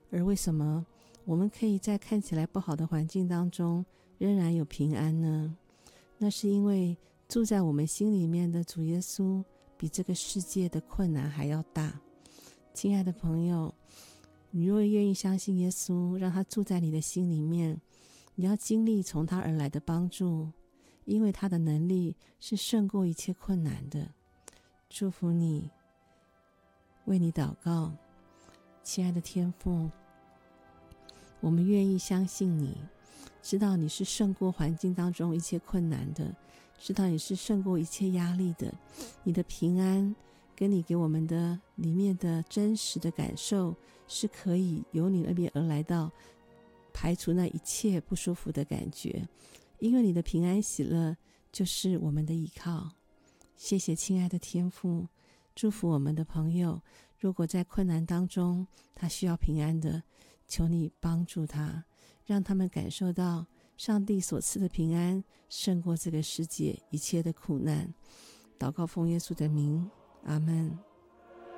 而为什么我们可以在看起来不好的环境当中仍然有平安呢？那是因为住在我们心里面的主耶稣比这个世界的困难还要大。亲爱的朋友，你若愿意相信耶稣，让他住在你的心里面，你要经历从他而来的帮助，因为他的能力是胜过一切困难的。祝福你，为你祷告。亲爱的天父，我们愿意相信你，知道你是胜过环境当中一切困难的，知道你是胜过一切压力的。你的平安跟你给我们的里面的真实的感受，是可以由你那边而来到排除那一切不舒服的感觉，因为你的平安喜乐就是我们的依靠。谢谢亲爱的天父，祝福我们的朋友，如果在困难当中他需要平安的，求你帮助他，让他们感受到上帝所赐的平安胜过这个世界一切的苦难。祷告奉耶稣的名，阿们。